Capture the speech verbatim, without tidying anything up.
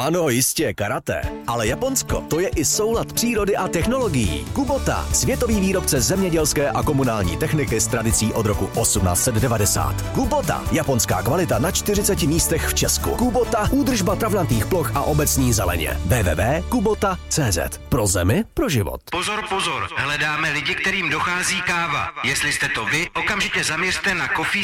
Ano, jistě, karate. Ale Japonsko, to je i soulad přírody a technologií. Kubota, světový výrobce zemědělské a komunální techniky s tradicí od roku osmnáct set devadesát. Kubota, japonská kvalita na čtyřiceti místech v Česku. Kubota, údržba travnatých ploch a obecní zeleně. w w w tečka kubota tečka c z. Pro zemi, pro život. Pozor, pozor, hledáme lidi, kterým dochází káva. Jestli jste to vy, okamžitě zaměřte na Coffee